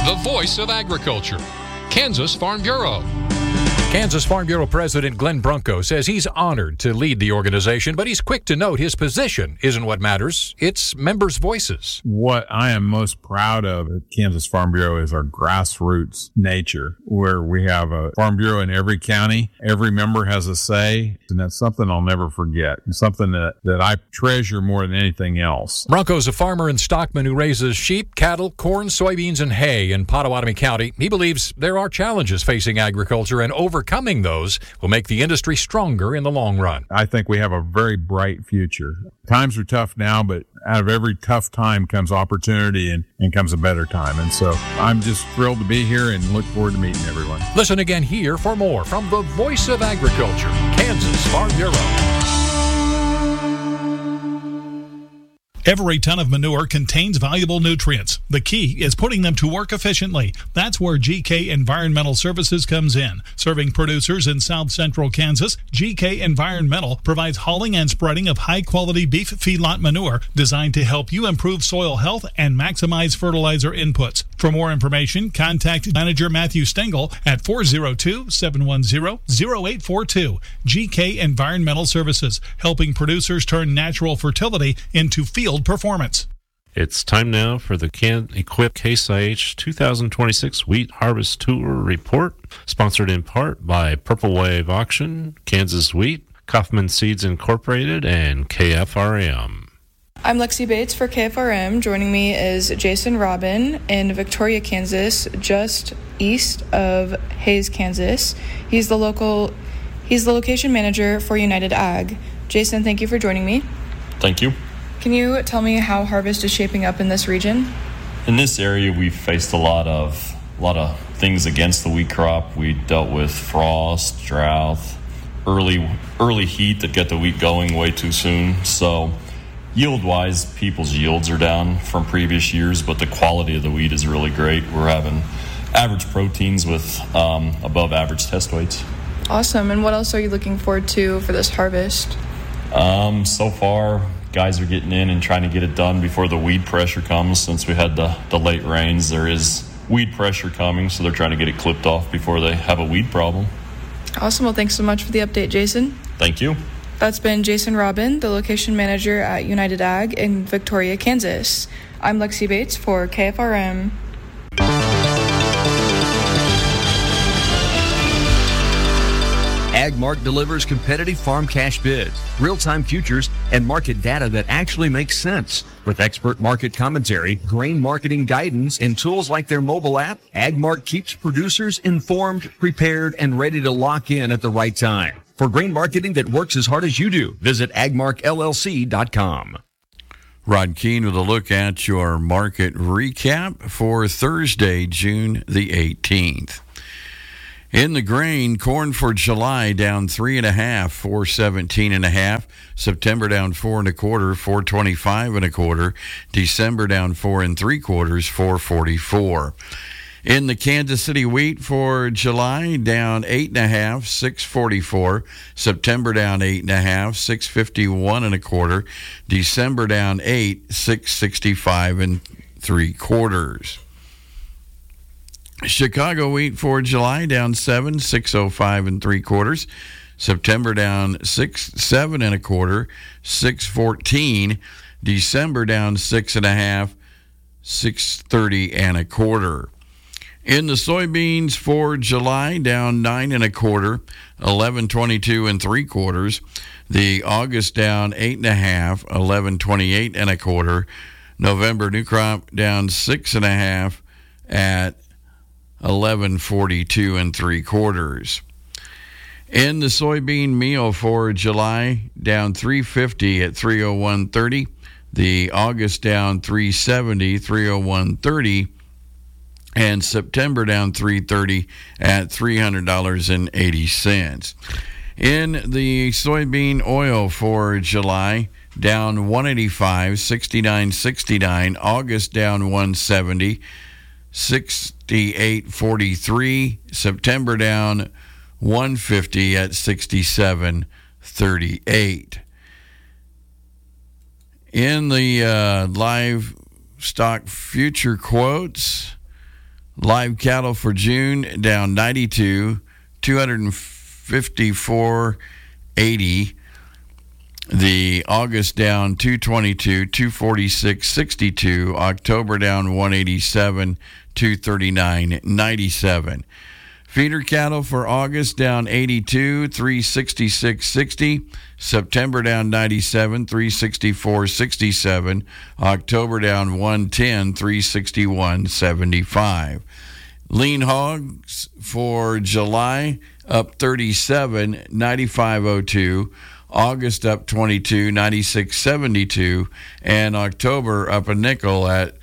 the voice of agriculture, Kansas Farm Bureau. Kansas Farm Bureau President Glenn Brunko says he's honored to lead the organization, but he's quick to note his position isn't what matters. It's members' voices. What I am most proud of at Kansas Farm Bureau is our grassroots nature, where we have a Farm Bureau in every county. Every member has a say, and that's something I'll never forget. It's something that I treasure more than anything else. Brunko's a farmer in Stockman who raises sheep, cattle, corn, soybeans, and hay in Pottawatomie County. He believes there are challenges facing agriculture, and overcoming those will make the industry stronger in the long run. I think we have a very bright future. Times are tough now, but out of every tough time comes opportunity and comes a better time. And so I'm just thrilled to be here and look forward to meeting everyone. Listen again here for more from the voice of agriculture, Kansas Farm Bureau. Every ton of manure contains valuable nutrients. The key is putting them to work efficiently. That's where GK Environmental Services comes in. Serving producers in South Central Kansas, GK Environmental provides hauling and spreading of high-quality beef feedlot manure designed to help you improve soil health and maximize fertilizer inputs. For more information, contact Manager Matthew Stengel at 402-710-0842. GK Environmental Services, helping producers turn natural fertility into field performance. It's time now for the Equip Case IH 2026 Wheat Harvest Tour Report, sponsored in part by Purple Wave Auction, Kansas Wheat, Kaufman Seeds Incorporated, and KFRM. I'm Lexi Bates for KFRM. Joining me is Jason Robin in Victoria, Kansas, just east of Hays, Kansas. He's the location manager for United Ag. Jason, thank you for joining me. Thank you. Can you tell me how harvest is shaping up in this region? In this area, we've faced a lot of things against the wheat crop. We dealt with frost, drought, early heat that got the wheat going way too soon. So yield-wise, people's yields are down from previous years, but the quality of the wheat is really great. We're having average proteins with above average test weights. Awesome. And what else are you looking forward to for this harvest? So far, guys are getting in and trying to get it done before the weed pressure comes. Since we had the late rains, there is weed pressure coming, so they're trying to get it clipped off before they have a weed problem. Awesome. Well, thanks so much for the update, Jason. Thank you. That's been Jason Robin, the location manager at United Ag in Victoria, Kansas. I'm Lexi Bates for KFRM. AgMark delivers competitive farm cash bids, real-time futures, and market data that actually makes sense. With expert market commentary, grain marketing guidance, and tools like their mobile app, AgMark keeps producers informed, prepared, and ready to lock in at the right time. For grain marketing that works as hard as you do, visit agmarkllc.com. Rod Keene with a look at your market recap for Thursday, June the 18th. In the grain, corn for July down 3.5, 417.5. September down 4 1/4, 425 1/4. December down 4 3/4, 444. In the Kansas City wheat for July, down 8.5, 644. September down 8.5, 651 1/4. December down 8, 665 3/4. Chicago wheat for July down 7, 605 3/4. September down 6, 7 1/4, 614. December down 6.5, 630 1/4. In the soybeans for July, down 9 1/4, 1122 3/4. The August down 8.5, 1128 1/4. November new crop down 6.5 at 1142 3/4. In the soybean meal for July, down 350 at 301.30. The August down 370, 301.30. And September down 330 at $300.80. In the soybean oil for July, down 185, 69.69. August down 170, 68.43. September down 150 at 67.38. In the livestock future quotes, Live cattle for June down 92, 254.80. The August down 222, 246.62. October down 187, 239.97. Feeder cattle for August down 82, 366.60. September down 97, 364.67. October down 110, 361.75. Lean hogs for July up 37, 95.02. August up 22, 96.72. And October up a nickel at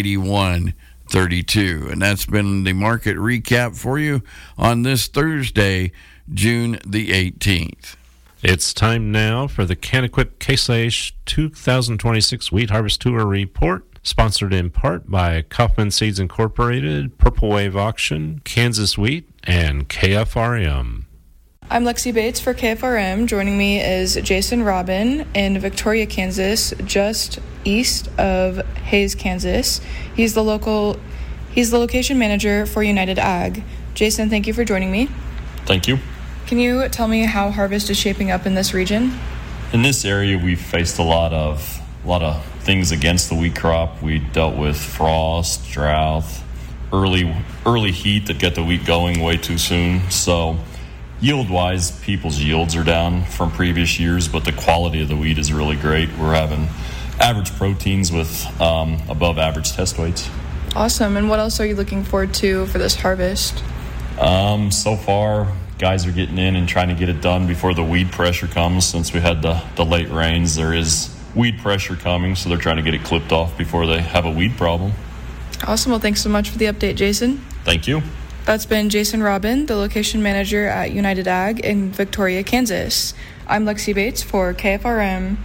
81.32. And that's been the market recap for you on this Thursday, June the 18th. It's time now for the Can-Equip Case IH 2026 Wheat Harvest Tour Report, sponsored in part by Kaufman Seeds Incorporated, Purple Wave Auction, Kansas Wheat, and KFRM. I'm Lexi Bates for KFRM. Joining me is Jason Robin in Victoria, Kansas, just east of Hays, Kansas. He's the location manager for United Ag. Jason, thank you for joining me. Thank you. Can you tell me how harvest is shaping up in this region? In this area, we've faced a lot of things against the wheat crop. We dealt with frost, drought, early heat that got the wheat going way too soon. So yield-wise, people's yields are down from previous years, but the quality of the wheat is really great. We're having average proteins with above average test weights. Awesome. And what else are you looking forward to for this harvest? So far, guys are getting in and trying to get it done before the weed pressure comes. Since we had the late rains, there is weed pressure coming, so they're trying to get it clipped off before they have a weed problem. Awesome. Well, thanks so much for the update, Jason. Thank you. That's been Jason Robin, the location manager at United Ag in Victoria, Kansas. I'm Lexi Bates for KFRM.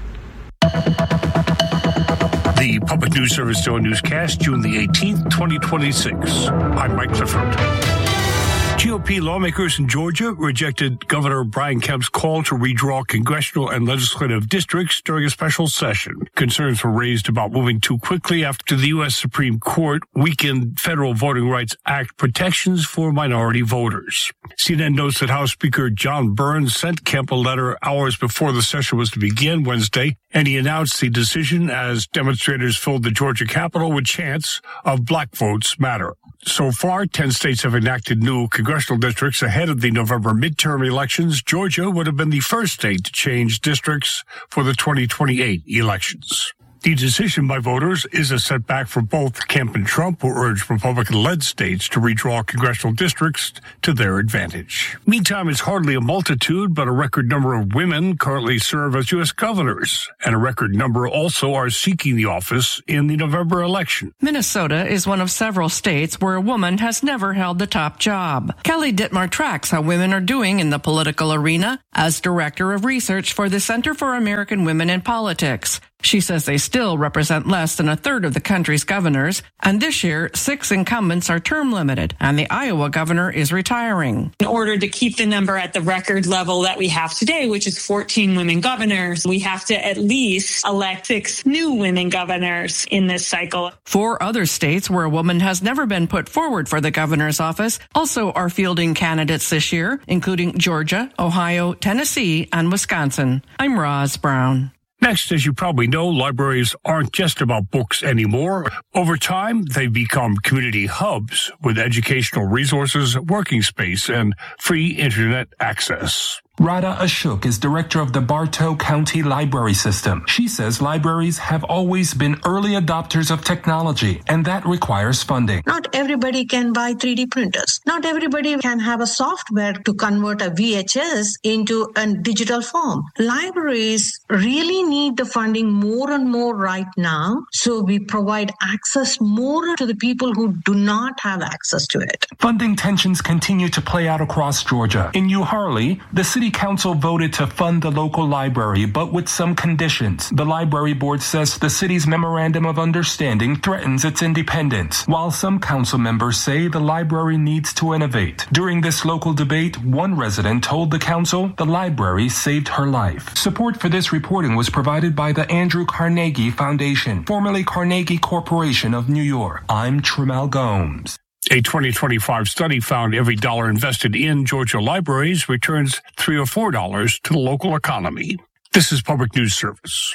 The Public News Service Daily Newscast, June the 18th, 2026. I'm Mike Clifford. GOP lawmakers in Georgia rejected Governor Brian Kemp's call to redraw congressional and legislative districts during a special session. Concerns were raised about moving too quickly after the U.S. Supreme Court weakened Federal Voting Rights Act protections for minority voters. CNN notes that House Speaker John Burns sent Kemp a letter hours before the session was to begin Wednesday, and he announced the decision as demonstrators filled the Georgia Capitol with chants of Black Votes Matter. So far, 10 states have enacted new congressional districts ahead of the November midterm elections. Georgia would have been the first state to change districts for the 2028 elections. The decision by voters is a setback for both Kemp and Trump, who urged Republican-led states to redraw congressional districts to their advantage. Meantime, it's hardly a multitude, but a record number of women currently serve as U.S. governors, and a record number also are seeking the office in the November election. Minnesota is one of several states where a woman has never held the top job. Kelly Dittmar tracks how women are doing in the political arena as director of research for the Center for American Women in Politics. She says they still represent less than a third of the country's governors, and this year, 6 incumbents are term limited, and the Iowa governor is retiring. In order to keep the number at the record level that we have today, which is 14 women governors, we have to at least elect 6 new women governors in this cycle. 4 other states where a woman has never been put forward for the governor's office also are fielding candidates this year, including Georgia, Ohio, Tennessee, and Wisconsin. I'm Roz Brown. Next, as you probably know, libraries aren't just about books anymore. Over time, they've become community hubs with educational resources, working space, and free internet access. Radha Ashok is director of the Bartow County Library System. She says libraries have always been early adopters of technology, and that requires funding. Not everybody can buy 3D printers. Not everybody can have a software to convert a VHS into a digital form. Libraries really need the funding more and more right now, so we provide access more to the people who do not have access to it. Funding tensions continue to play out across Georgia. In New Harley, the City Council voted to fund the local library, but with some conditions. The library board says the city's memorandum of understanding threatens its independence, while some council members say the library needs to innovate. During this local debate, one resident told the council the library saved her life. Support for this reporting was provided by the Andrew Carnegie Foundation, formerly Carnegie Corporation of New York. I'm Tramel Gomes. A 2025 study found every dollar invested in Georgia libraries returns $3 or $4 to the local economy. This is Public News Service.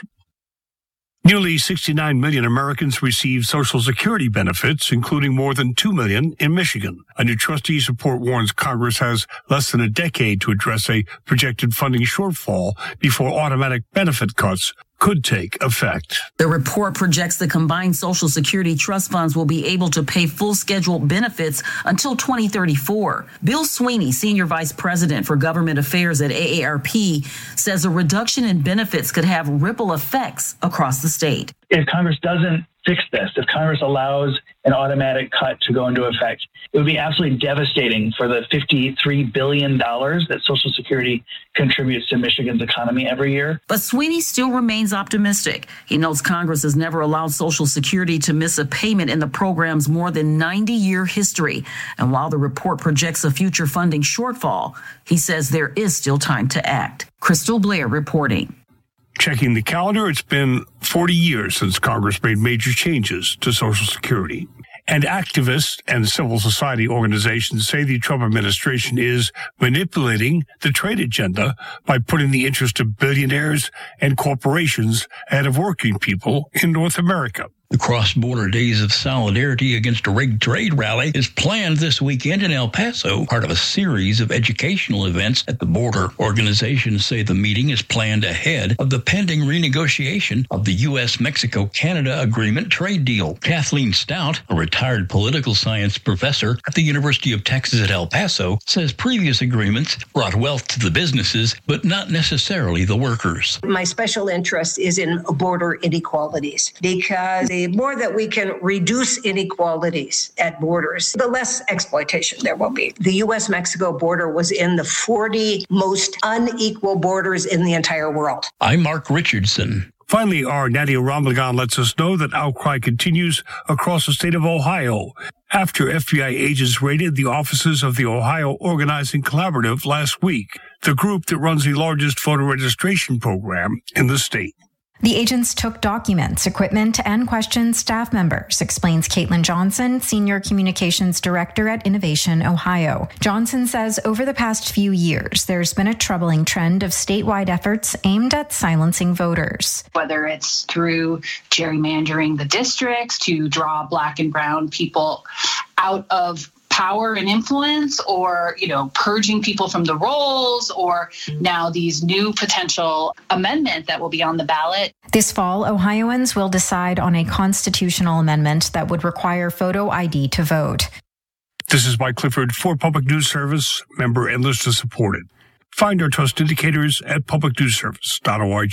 Nearly 69 million Americans receive Social Security benefits, including more than 2 million in Michigan. A new trustees report warns Congress has less than a decade to address a projected funding shortfall before automatic benefit cuts could take effect. The report projects the combined Social Security trust funds will be able to pay full scheduled benefits until 2034. Bill Sweeney, Senior Vice President for Government Affairs at AARP, says a reduction in benefits could have ripple effects across the state. If Congress doesn't fix this, if Congress allows an automatic cut to go into effect, it would be absolutely devastating for the $53 billion that Social Security contributes to Michigan's economy every year. But Sweeney still remains optimistic. He notes Congress has never allowed Social Security to miss a payment in the program's more than 90-year history. And while the report projects a future funding shortfall, he says there is still time to act. Crystal Blair reporting. Checking the calendar, it's been 40 years since Congress made major changes to Social Security. And activists and civil society organizations say the Trump administration is manipulating the trade agenda by putting the interest of billionaires and corporations ahead of working people in North America. The cross-border Days of Solidarity Against a Rigged Trade rally is planned this weekend in El Paso, part of a series of educational events at the border. Organizations say the meeting is planned ahead of the pending renegotiation of the U.S.-Mexico-Canada Agreement trade deal. Kathleen Stout, a retired political science professor at the University of Texas at El Paso, says previous agreements brought wealth to the businesses, but not necessarily the workers. My special interest is in border inequalities, because the more that we can reduce inequalities at borders, the less exploitation there will be. The U.S.-Mexico border was in the 40 most unequal borders in the entire world. I'm Mark Richardson. Finally, our Nadia Ramlagan lets us know that outcry continues across the state of Ohio after FBI agents raided the offices of the Ohio Organizing Collaborative last week, the group that runs the largest voter registration program in the state. The agents took documents, equipment, and questioned staff members, explains Caitlin Johnson, Senior Communications Director at Innovation Ohio. Johnson says over the past few years, there's been a troubling trend of statewide efforts aimed at silencing voters. Whether it's through gerrymandering the districts to draw Black and brown people out of power and influence, or, purging people from the rolls, or now these new potential amendment that will be on the ballot. This fall, Ohioans will decide on a constitutional amendment that would require photo ID to vote. This is Mike Clifford for Public News Service, member and listener supported. Find our trust indicators at publicnewsservice.org.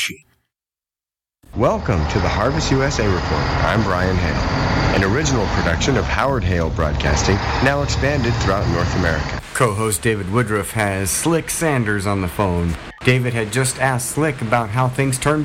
Welcome to the Harvest USA Report. I'm Brian Hale, an original production of Howard Hale Broadcasting, now expanded throughout North America. Co-host David Woodruff has Slick Sanders on the phone. David had just asked Slick about how things turned